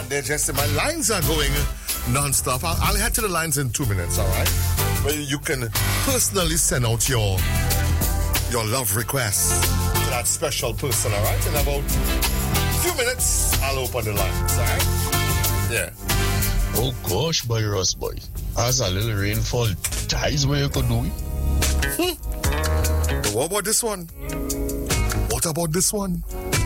they're just, my lines are going non-stop. I'll head to the lines in 2 minutes, all right? Where you can personally send out your love requests to that special person, all right? In about a few minutes, I'll open the lines, all right? Yeah. Oh gosh, boy, Ross boy. As a little rainfall, ties where you could do it. But what about this one? What about this one?